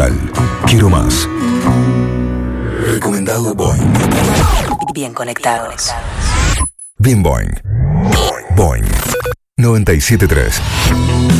natural. Quiero más. Recomendado Boing. Bien conectados. Bien Boing. Boing 97.3.